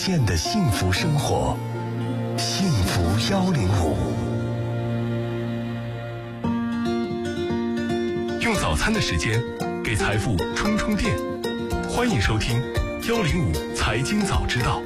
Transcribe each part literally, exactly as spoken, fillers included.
见的幸福生活，幸福幺零五。用早餐的时间给财富充充电，欢迎收听幺零五财经早知道。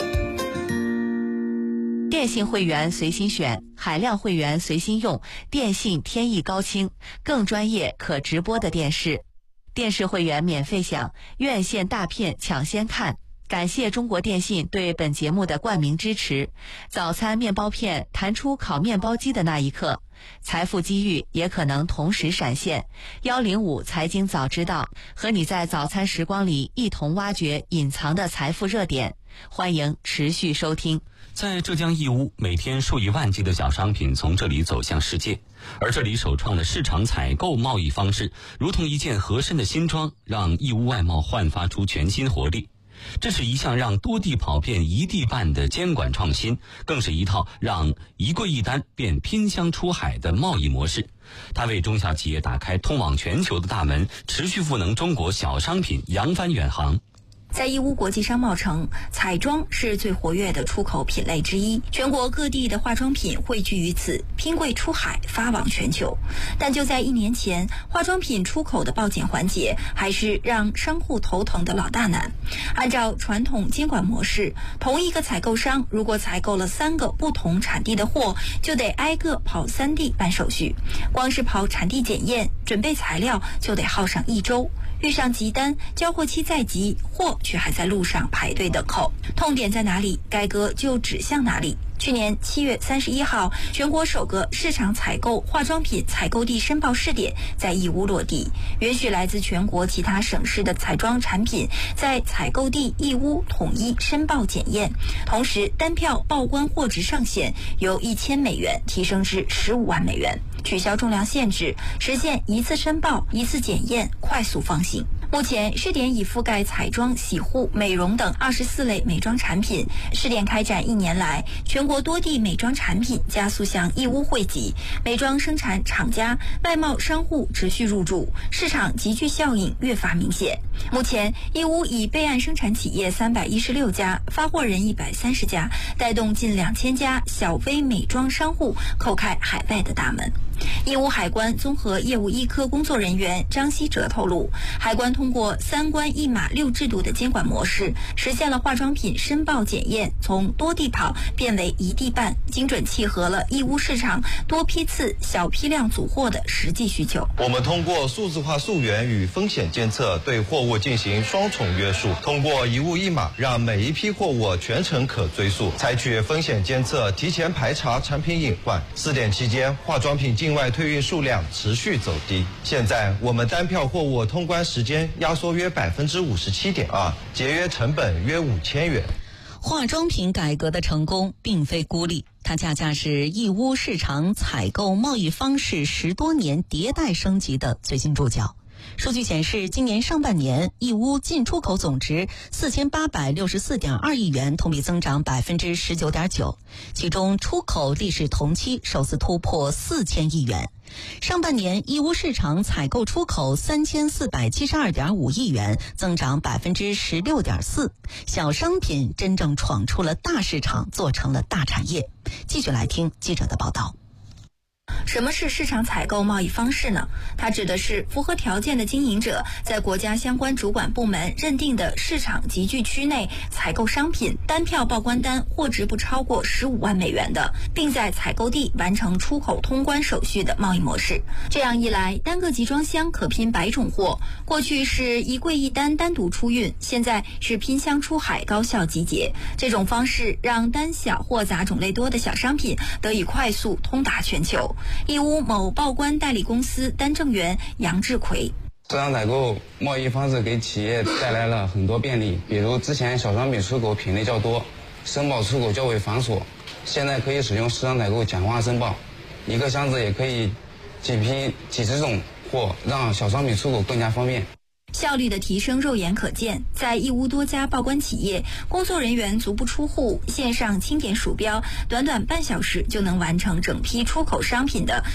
电信会员随心选，海量会员随心用，电信天翼高清，更专业可直播的电视。电视会员免费享，院线大片抢先看。感谢中国电信对本节目的冠名支持。早餐面包片弹出烤面包机的那一刻，财富机遇也可能同时闪现。幺零五财经早知道，和你在早餐时光里一同挖掘隐藏的财富热点。欢迎持续收听。 在浙江义乌，每天数以万计的小商品从这里走向世界，而这里首创的市场采购贸易方式，如同一件合身的新装，让义乌外贸焕发出全新活力。这是一项让多地跑变一地办的监管创新，更是一套让一柜一单变拼箱出海的贸易模式。它为中小企业打开通往全球的大门，持续赋能中国小商品扬帆远航。 在义乌国际商贸城，彩妆是最活跃的出口品类之一，全国各地的化妆品汇聚于此，拼柜出海，发往全球。但就在一年前，化妆品出口的报检环节还是让商户头疼的老大难。按照传统监管模式，同一个采购商如果采购了三个不同产地的货，就得挨个跑三地办手续，光是跑产地检验、准备材料就得耗上一周。遇上急单，交货期再急，货却还在路上排队等候。痛点在哪里，该割就指向哪里。去年七月三十一号，全国首个市场采购化妆品采购地申报试点在义乌落地，允许来自全国其他省市的彩妆产品在采购地义乌统一申报检验，同时单票报关货值上限由一千美元提升至十五万美元，取消重量限制，实现一次申报、一次检验，快速放行。目前试点已覆盖彩妆、洗护、美容等二十四类美妆产品。试点开展一年来，全国多地美妆产品加速向义乌汇集，美妆生产厂家、外贸商户持续入驻，市场集聚效应越发明显。目前，义乌已备案生产企业三百一十六家，发货人一百三十家，带动近两千家小微美妆商户叩开海外的大门。义乌海关综合业务一科工作人员张希哲透露，海关通过三关一码六制度的监管模式，实现了化妆品申报检验从多地跑变为一地办，精准契合了义乌市场多批次、小批量组货的实际需求。 我们通过数字化溯源与风险监测，对货物进行双重约束，通过一物一码，让每一批货物全程可追溯，采取风险监测，提前排查产品隐患。试点期间，化妆品境外退运数量持续走低，现在我们单票货物通关时间压缩约百分之五十七点二，节约成本约五千元。 化妆品改革的成功并非孤立，它恰恰是义乌市场采购贸易方式十多年迭代升级的最新注脚。数据显示，今年上半年义乌进出口总值四千八百六十四点二亿元，同比增长百分之十九点九，其中出口历史同期首次突破四千亿元。上半年义乌市场采购出口三千四百七十二点五亿元，增长百分之十六点四，小商品真正闯出了大市场，做成了大产业。继续来听记者的报道。 什么是市场采购贸易方式呢？它指的是符合条件的经营者在国家相关主管部门认定的市场集聚区内采购商品，单票报关单货值不超过十五万美元的，并在采购地完成出口通关手续的贸易模式。这样一来，单个集装箱可拼百种货，过去是一柜一单单独出运，现在是拼箱出海高效集结。这种方式让单小货杂种类多的小商品得以快速通达全球。义乌某报关代理公司单正员杨志奎， 市场采购贸易方式给企业带来了很多便利，比如之前小商品出口品类较多，申报出口较为繁琐，现在可以使用市场采购简化申报，一个箱子也可以几批几十种货，让小商品出口更加方便。 效率的提升肉眼可见，在义乌多家报关企业，工作人员足不出户，线上清点鼠标，短短半小时就能完成整批出口商品的